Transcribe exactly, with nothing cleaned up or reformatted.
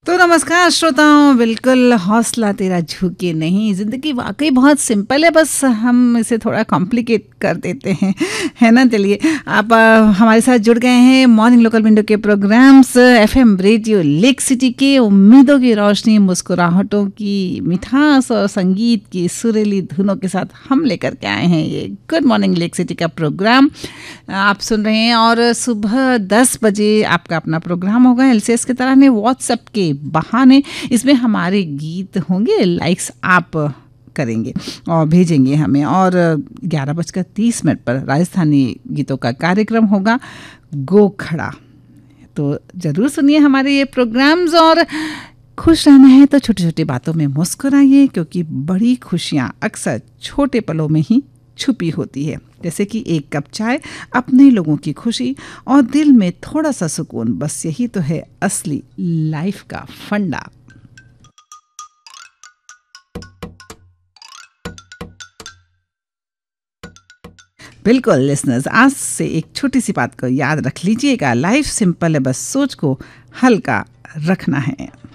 तो नमस्कार श्रोताओं, बिल्कुल हौसला तेरा झुके नहीं। ज़िंदगी वाकई बहुत सिंपल है, बस हम इसे थोड़ा कॉम्प्लिकेट कर देते हैं, है ना। चलिए, आप आ, हमारे साथ जुड़ गए हैं मॉर्निंग लोकल विंडो के programmes FM radio lake city के। उम्मीदों की रोशनी, मुस्कुराहटों की मिठास और संगीत की सुरीली धुनों के साथ हम लेकर के आए हैं ये गुड मॉर्निंग लेक सिटी का प्रोग्राम आप सुन रहे हैं। और सुबह दस बजे आपका अपना प्रोग्राम होगा एलसीएस की तरह ने व्हाट्सएप के बहाने। इसमें हमारे गीत होंगे, लाइक्स आप करेंगे और भेजेंगे हमें। और ग्यारह बजकर तीस मिनट पर राजस्थानी गीतों का कार्यक्रम होगा गो खड़ा। तो ज़रूर सुनिए हमारे ये प्रोग्राम्स। और खुश रहना है तो छोटी छोटी बातों में मुस्कुराइए, क्योंकि बड़ी खुशियाँ अक्सर छोटे पलों में ही छुपी होती है। जैसे कि एक कप चाय, अपने लोगों की खुशी और दिल में थोड़ा सा सुकून, बस यही तो है असली लाइफ का फंडा। बिल्कुल लिसनर्स, आज से एक छोटी सी बात को याद रख लीजिएगा, लाइफ सिंपल है, बस सोच को हल्का रखना है।